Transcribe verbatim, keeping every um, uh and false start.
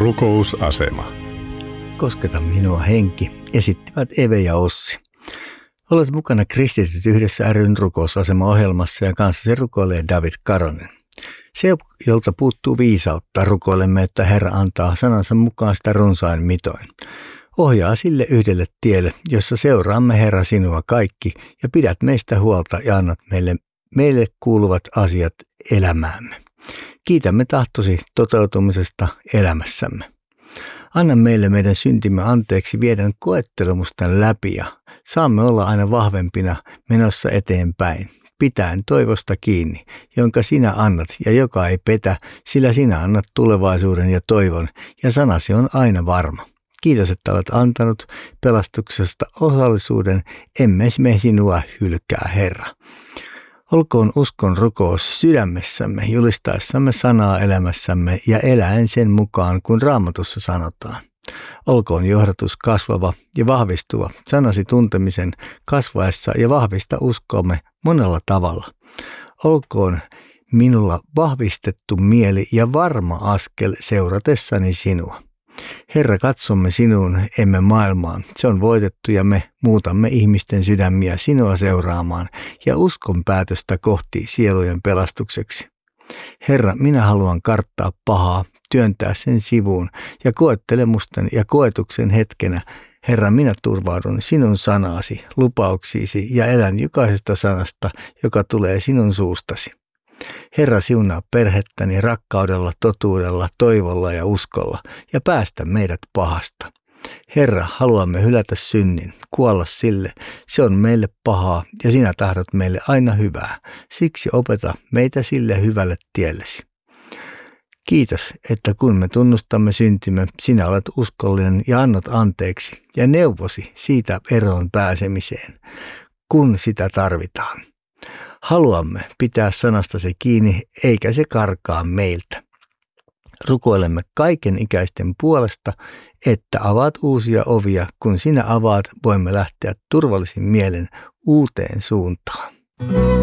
Rukousasema. Kosketa minua henki, esittivät Eve ja Ossi. Olet mukana Kristityt yhdessä ry:n rukousasema-ohjelmassa ja kanssasi rukoilee David Karonen. Se, jolta puuttuu viisautta, rukoilemme, että Herra antaa sanansa mukaan sitä runsain mitoin. Ohjaa sille yhdelle tielle, jossa seuraamme Herra sinua kaikki ja pidät meistä huolta ja annat meille, meille kuuluvat asiat elämäämme. Kiitämme tahtosi toteutumisesta elämässämme. Anna meille meidän syntimme anteeksi viedän koettelemusten läpi ja saamme olla aina vahvempina menossa eteenpäin, pitäen toivosta kiinni, jonka sinä annat ja joka ei petä, sillä sinä annat tulevaisuuden ja toivon ja sanasi on aina varma. Kiitos, että olet antanut pelastuksesta osallisuuden, emme me sinua hylkää, Herra. Olkoon uskon rukous sydämessämme, julistaessamme sanaa elämässämme ja eläen sen mukaan, kun Raamatussa sanotaan. Olkoon johdatus kasvava ja vahvistuva, sanasi tuntemisen kasvaessa ja vahvista uskomme monella tavalla. Olkoon minulla vahvistettu mieli ja varma askel seuratessani sinua. Herra, katsomme sinuun, emme maailmaan. Se on voitettu ja me muutamme ihmisten sydämiä sinua seuraamaan ja uskon päätöstä kohti sielujen pelastukseksi. Herra, minä haluan karttaa pahaa, työntää sen sivuun ja koettelemusten ja koetuksen hetkenä. Herra, minä turvaudun sinun sanasi, lupauksiisi ja elän jokaisesta sanasta, joka tulee sinun suustasi. Herra, siunaa perhettäni rakkaudella, totuudella, toivolla ja uskolla ja päästä meidät pahasta. Herra, haluamme hylätä synnin, kuolla sille, se on meille pahaa ja sinä tahdot meille aina hyvää. Siksi opeta meitä sille hyvälle tiellesi. Kiitos, että kun me tunnustamme syntimme, sinä olet uskollinen ja annat anteeksi ja neuvosi siitä eroon pääsemiseen, kun sitä tarvitaan. Haluamme pitää sanastasi kiinni, eikä se karkaa meiltä. Rukoilemme kaiken ikäisten puolesta, että avaat uusia ovia. Kun sinä avaat, voimme lähteä turvallisin mielen uuteen suuntaan.